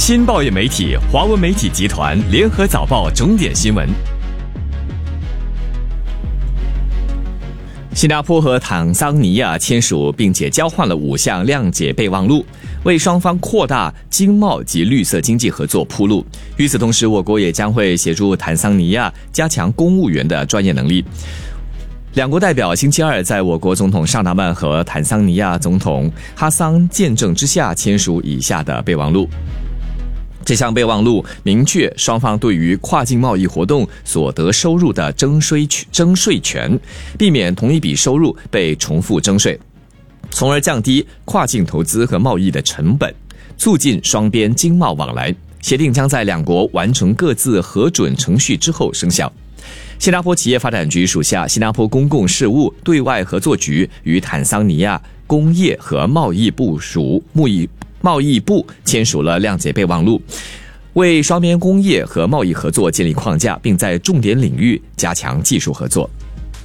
新报业媒体华文媒体集团联合早报重点新闻。新加坡和坦桑尼亚签署并且交换了5项谅解备忘录，为双方扩大经贸及绿色经济合作铺路。与此同时，我国也将会协助坦桑尼亚加强公务员的专业能力。两国代表星期二在我国总统尚达曼和坦桑尼亚总统哈桑见证之下签署以下的备忘录。这项备忘录明确双方对于跨境贸易活动所得收入的征税权，避免同一笔收入被重复征税，从而降低跨境投资和贸易的成本，促进双边经贸往来。协定将在两国完成各自核准程序之后生效。新加坡企业发展局属下新加坡公共事务对外合作局与坦桑尼亚工业和贸易部签署了谅解备忘录，为双边工业和贸易合作建立框架，并在重点领域加强技术合作。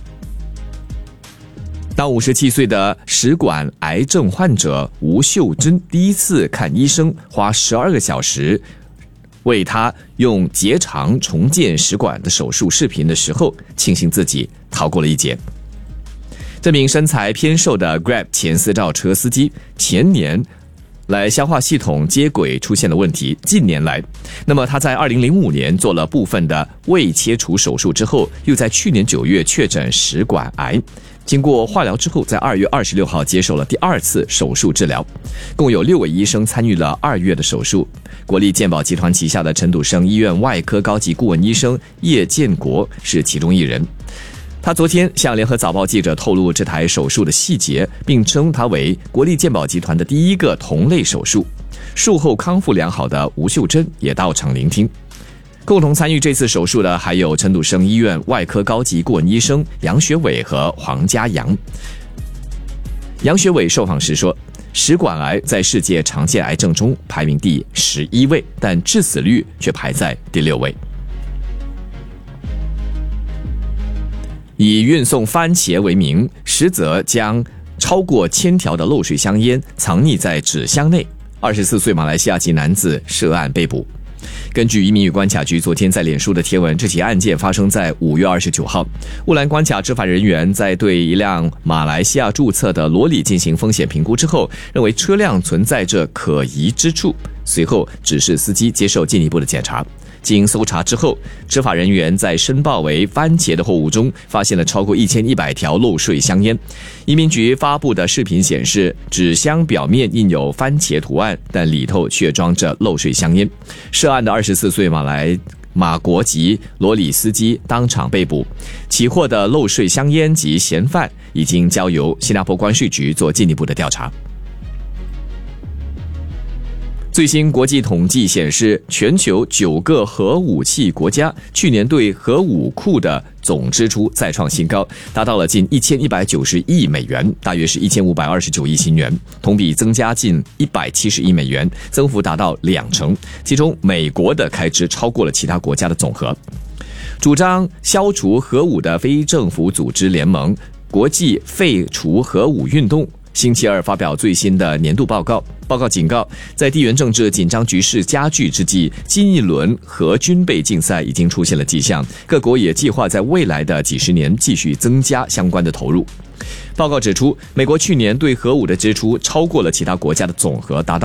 当57岁的食管癌症患者吴秀珍第一次看医生花12个小时为他用结肠重建食管的手术视频的时候，庆幸自己逃过了一劫。这名身材偏瘦的 Grab 前私照车司机前年消化系统接轨出现了问题，近年来，那么他在2005年做了部分的胃切除手术之后，又在去年9月确诊食管癌，经过化疗之后，在2月26号接受了第2次手术治疗。共有6位医生参与了2月的手术。国立健保集团旗下的陈笃生医院外科高级顾问医生叶建国是其中一人。他昨天向联合早报记者透露这台手术的细节，并称它为国立健保集团的第一个同类手术。术后康复良好的吴秀珍也到场聆听。共同参与这次手术的还有陈笃生医院外科高级顾问医生杨学伟和黄家阳。杨学伟受访时说，食管癌在世界常见癌症中排名第11位，但致死率却排在第6位。以运送番茄为名，实则将超过1000条的漏水香烟藏匿在纸箱内，24岁马来西亚籍男子涉案被捕。根据移民与关卡局昨天在脸书的贴文，这起案件发生在5月29号。乌兰关卡执法人员在对一辆马来西亚注册的罗里进行风险评估之后，认为车辆存在着可疑之处，随后指示司机接受进一步的检查。经搜查之后，执法人员在申报为番茄的货物中发现了超过1100条漏税香烟。移民局发布的视频显示，纸箱表面印有番茄图案，但里头却装着漏税香烟。涉案的24岁马国籍罗里司机当场被捕，起获的漏税香烟及嫌犯已经交由新加坡关税局做进一步的调查。最新国际统计显示，全球9个核武器国家去年对核武库的总支出再创新高，达到了近1190亿美元，大约是1529亿新元，同比增加近170亿美元，增幅达到2%。其中，美国的开支超过了其他国家的总和。主张消除核武的非政府组织联盟国际废除核武运动星期二发表最新的年度报告。报告警告，在地缘政治紧张局势加剧之际，新一轮核军备竞赛已经出现了迹象，各国也计划在未来的几十年继续增加相关的投入。报告指出，美国去年对核武的支出超过了其他国家的总和，达到